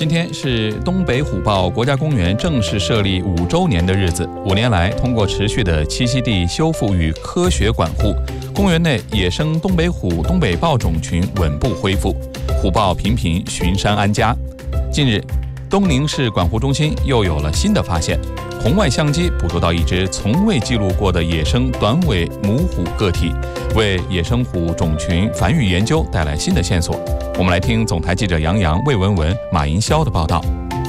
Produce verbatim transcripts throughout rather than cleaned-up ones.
今天是东北虎豹国家公园正式设立五周年的日子。五年来，通过持续的栖息地修复与科学管护，公园内野生东北虎、东北豹种群稳步恢复，虎豹频频巡山安家。近日，东宁市管护中心又有了新的发现，红外相机捕捉到一只从未记录过的野生短尾母虎个体，为野生虎种群繁育研究带来新的线索。我们来听总台记者杨洋、魏文文、马银霄的报道。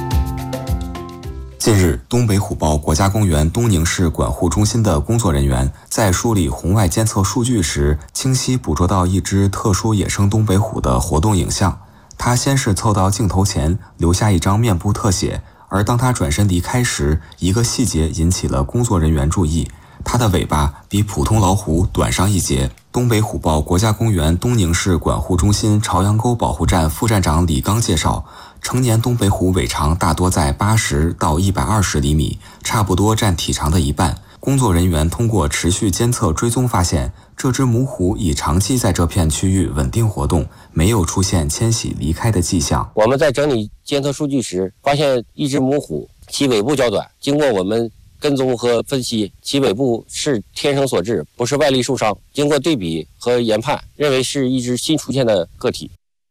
近日，东北虎豹国家公园东宁市管护中心的工作人员在梳理红外监测数据时，清晰捕捉到一只特殊野生东北虎的活动影像。它先是凑到镜头前，留下一张面部特写，而当它转身离开时，一个细节引起了工作人员注意。它的尾巴比普通老虎短上一截。东北虎豹国家公园东宁市管护中心朝阳沟保护站副站长李刚介绍，成年东北虎尾长大多在八十到一百二十厘米，差不多占体长的一半。工作人员通过持续监测追踪发现，这只母虎已长期在这片区域稳定活动，没有出现迁徙离开的迹象。 我们在整理监测数据时，发现一只母虎，其尾部较短，经过我们跟踪和分析，其尾部是天生所致，不是外力受伤。经过对比和研判，认为是一只新出现的个体。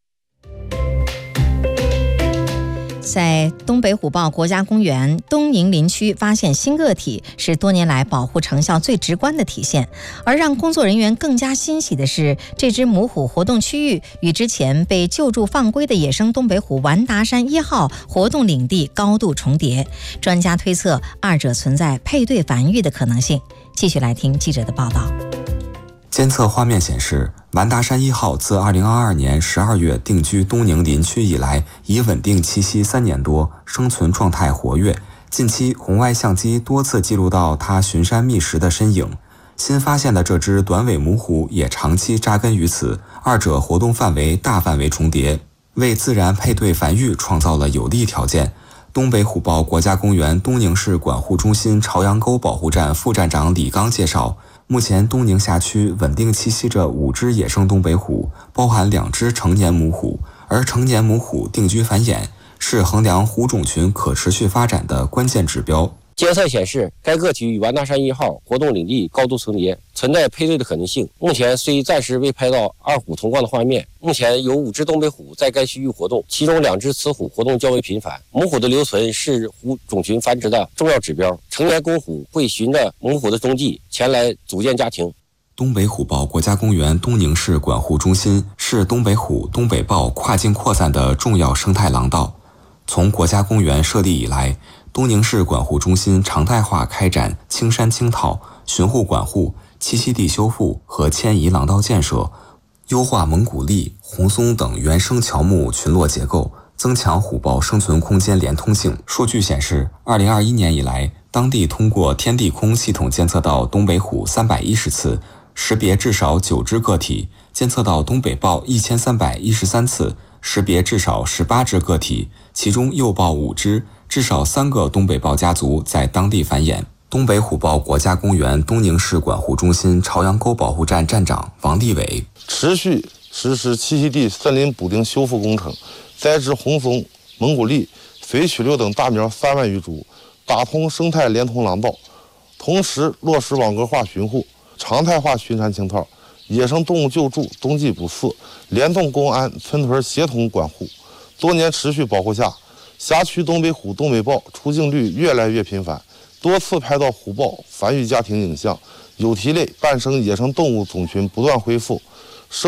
在东北虎豹国家公园东宁林区发现新个体，是多年来保护成效最直观的体现。而让工作人员更加欣喜的是，这只母虎活动区域与之前被救助放归的野生东北虎完达山一号活动领地高度重叠。专家推测，二者存在配对繁育的可能性。继续来听记者的报道。 监测画面显示，完达山一号自二零二二年十二月定居东宁林区以来，已稳定栖息三年多，生存状态活跃。近期，红外相机多次记录到它巡山觅食的身影。新发现的这只短尾母虎也长期扎根于此，二者活动范围大范围重叠，为自然配对繁育创造了有利条件。东北虎豹国家公园东宁市管护中心朝阳沟保护站副站长李刚介绍，目前东宁辖区稳定栖息着五只野生东北虎，包含两只成年母虎，而成年母虎定居繁衍，是衡量虎种群可持续发展的关键指标。 监测显示，该个体与完达山一号活动领地高度重叠，存在配对的可能性。目前虽暂时未拍到二虎同框的画面，目前有五只东北虎在该区域活动，其中两只雌虎活动较为频繁。母虎的留存是虎种群繁殖的重要指标，成年公虎会循着母虎的踪迹前来组建家庭。 东北虎豹国家公园东宁市管护中心是东北虎、东北豹跨境扩散的重要生态廊道。从国家公园设立以来，东宁市管护中心常态化开展青山青草、巡护管护、栖息地修复和迁移廊道建设，优化蒙古栎、红松等原生乔木群落结构，增强虎豹生存空间连通性。数据显示，二零二一年以来，当地通过天地空系统监测到东北虎三百一十次，识别至少九只个体；监测到东北豹一千三百一十三次，识别至少十八只个体，其中幼豹五只。至少三个东北豹家族在当地繁衍。东北虎豹国家公园东宁市管护中心朝阳沟保护站站长王立伟， 持续实施栖息地森林补丁修复工程，栽植红松、蒙古栎、绯曲柳等大苗三万余株，打通生态连通廊道，同时落实网格化巡护、常态化巡山清套、野生动物救助、冬季捕饲、联动公安、村屯协同管护。多年持续保护下，辖区东北虎、东北豹出境率越来越频繁，多次拍到虎豹繁育家庭影像，有蹄类、半生野生动物种群不断恢复。